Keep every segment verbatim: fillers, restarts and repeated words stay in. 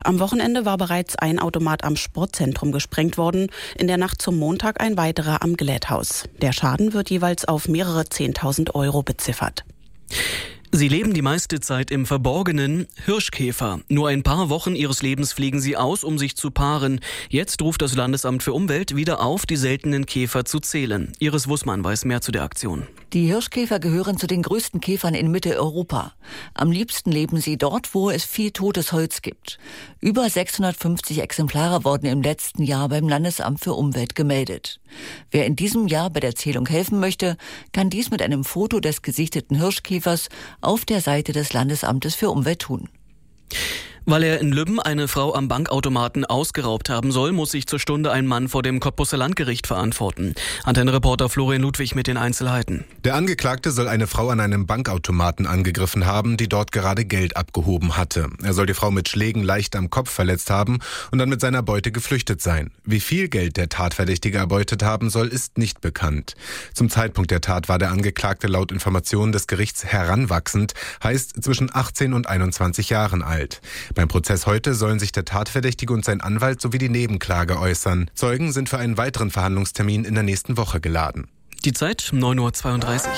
Am Wochenende war bereits ein Automat am Sportzentrum gesprengt worden, in der Nacht zum Montag ein weiterer am Glätthaus. Der Schaden wird jeweils auf mehrere Zehntausend Euro beziffert. Sie leben die meiste Zeit im Verborgenen. Hirschkäfer. Nur ein paar Wochen ihres Lebens fliegen sie aus, um sich zu paaren. Jetzt ruft das Landesamt für Umwelt wieder auf, die seltenen Käfer zu zählen. Iris Wussmann weiß mehr zu der Aktion. Die Hirschkäfer gehören zu den größten Käfern in Mitteleuropa. Am liebsten leben sie dort, wo es viel totes Holz gibt. Über sechshundertfünfzig Exemplare wurden im letzten Jahr beim Landesamt für Umwelt gemeldet. Wer in diesem Jahr bei der Zählung helfen möchte, kann dies mit einem Foto des gesichteten Hirschkäfers auf der Seite des Landesamtes für Umwelt tun. Weil er in Lübben eine Frau am Bankautomaten ausgeraubt haben soll, muss sich zur Stunde ein Mann vor dem Cottbuser Landgericht verantworten. Antenne-Reporter Florian Ludwig mit den Einzelheiten. Der Angeklagte soll eine Frau an einem Bankautomaten angegriffen haben, die dort gerade Geld abgehoben hatte. Er soll die Frau mit Schlägen leicht am Kopf verletzt haben und dann mit seiner Beute geflüchtet sein. Wie viel Geld der Tatverdächtige erbeutet haben soll, ist nicht bekannt. Zum Zeitpunkt der Tat war der Angeklagte laut Informationen des Gerichts heranwachsend, heißt zwischen achtzehn und einundzwanzig Jahren alt. Beim Prozess heute sollen sich der Tatverdächtige und sein Anwalt sowie die Nebenklage äußern. Zeugen sind für einen weiteren Verhandlungstermin in der nächsten Woche geladen. Die Zeit neun Uhr zweiunddreißig.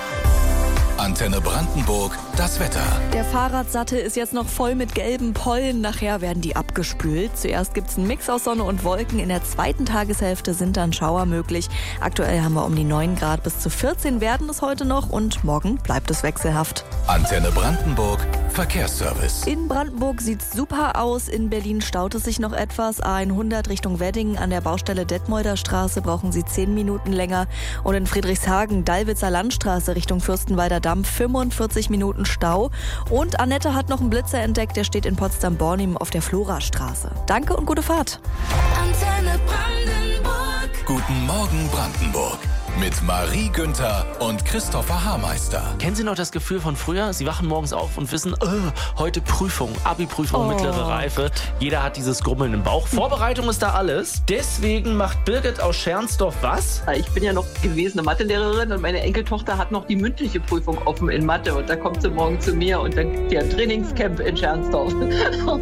Antenne Brandenburg, das Wetter. Der Fahrradsattel ist jetzt noch voll mit gelben Pollen. Nachher werden die abgespült. Zuerst gibt es einen Mix aus Sonne und Wolken. In der zweiten Tageshälfte sind dann Schauer möglich. Aktuell haben wir um die neun Grad, bis zu vierzehn werden es heute noch. Und morgen bleibt es wechselhaft. Antenne Brandenburg, Verkehrsservice. In Brandenburg sieht's super aus. In Berlin staut es sich noch etwas. A hundert Richtung Wedding an der Baustelle Detmolder Straße brauchen Sie zehn Minuten länger. Und in Friedrichshagen, Dallwitzer Landstraße Richtung Fürstenwalder Damm fünfundvierzig Minuten Stau. Und Annette hat noch einen Blitzer entdeckt, der steht in Potsdam-Bornim auf der Florastraße. Danke und gute Fahrt. Antenne Brandenburg. Guten Morgen Brandenburg. Mit Marie Günther und Christopher Haarmeister. Kennen Sie noch das Gefühl von früher? Sie wachen morgens auf und wissen, oh, heute Prüfung, Abi-Prüfung, Oh. mittlere Reife. Jeder hat dieses Grummeln im Bauch. Vorbereitung ist da alles. Deswegen macht Birgit aus Schernsdorf was? Ich bin ja noch gewesene Mathelehrerin und meine Enkeltochter hat noch die mündliche Prüfung offen in Mathe. Und da kommt sie morgen zu mir und dann gibt die ein Trainingscamp in Schernsdorf.